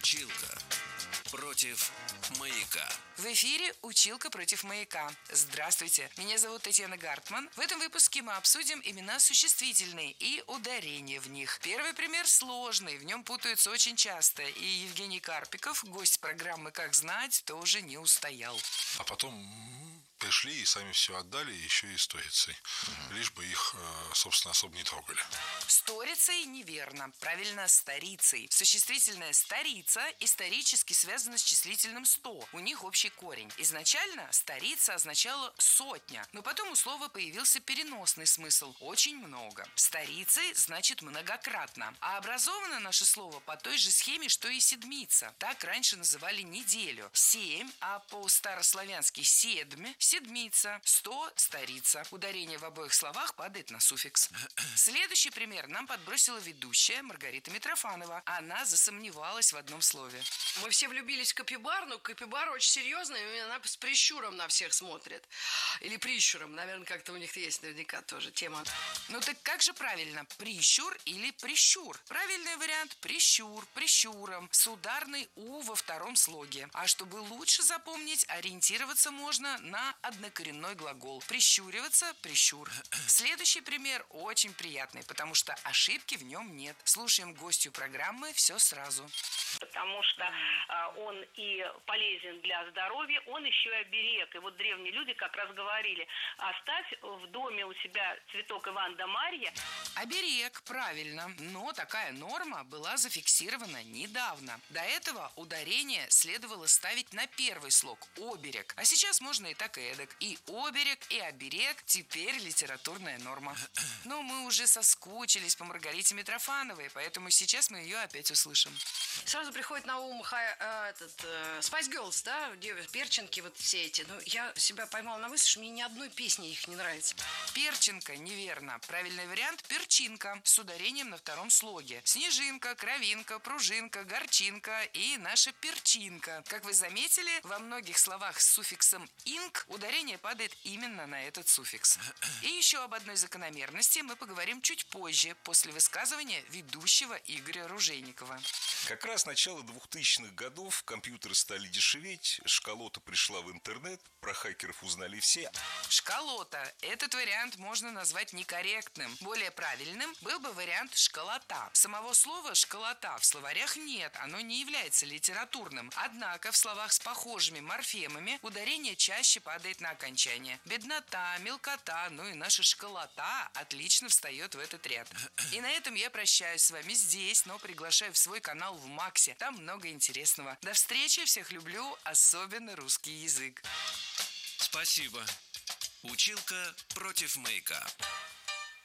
Училка против маяка. В эфире «Училка против маяка». Здравствуйте, меня зовут Татьяна Гартман. В этом выпуске мы обсудим имена существительные и ударения в них. Первый пример сложный, в нем путаются очень часто. И Евгений Карпиков, гость программы «Как знать», тоже не устоял. А потом пришли и сами все отдали, еще и сторицей. Лишь бы их, собственно, особо не трогали. Сторицей неверно. Правильно, старицей. Существительное «старица» исторически связано с числительным 100. У них общий корень. Изначально «старица» означала «сотня», но потом у слова появился переносный смысл – «очень много». «Старицей» значит «многократно». А образовано наше слово по той же схеме, что и «седмица». Так раньше называли неделю. 7, а по-старославянски «седмь» – седмица, 100 – старица. Ударение в обоих словах падает на суффикс. Следующий пример нам подбросила ведущая Маргарита Митрофанова. Она засомневалась в одном слове. Мы все влюбились в капибар, но капибар очень серьезная, и она с прищуром на всех смотрит. Или прищуром, наверное, как-то у них есть наверняка тоже тема. Ну так как же правильно, прищур или прищур? Правильный вариант – прищур, прищуром, с ударной «у» во втором слоге. А чтобы лучше запомнить, ориентироваться можно на однокоренной глагол. Прищуриваться – прищур. Следующий пример очень приятный, потому что ошибки в нем нет. Слушаем гостью программы «Все сразу». Потому что он и полезен для здоровья, он еще и оберег. И вот древние люди как раз говорили: оставь в доме у себя цветок Иван да Марья. Оберег, правильно, но такая норма была зафиксирована недавно. До этого ударение следовало ставить на первый слог – оберег. А сейчас можно и так, и эдак. И оберег, и оберег – теперь литературная норма. Но мы уже соскучились по Маргарите Митрофановой, поэтому сейчас мы ее опять услышим. Сразу приходит на ум Spice Girls, да, перчинки вот все эти. Ну, я себя поймала на мысли, что мне ни одной песни их не нравится. Перчинка неверно. Правильный вариант – перчинка с ударением на втором слоге. Снежинка, кровинка, пружинка, горчинка и наша перчинка. Как вы заметили, во многих словах с суффиксом «инк» ударение падает именно на этот суффикс. И еще об одной закономерности мы поговорим чуть позже, после высказывания ведущего Игоря Ружейникова. Как раз начало 2000-х годов компьютеры стали дешеветь, шкалота пришла в интернет, про хакеров узнали все. Шкалота. Этот вариант можно назвать некорректным. Более правильным был бы вариант школота. Самого слова «школота» в словарях нет, оно не является литературным. Однако в словах с похожими морфемами ударение чаще падает на окончание. Беднота, мелкота, ну и наша школота отлично встает в этот ряд. И на этом я прощаюсь с вами здесь, но приглашаю в свой канал в Максе. Там много интересного. До встречи, всех люблю, особенно русский язык. Спасибо. Училка против маяка.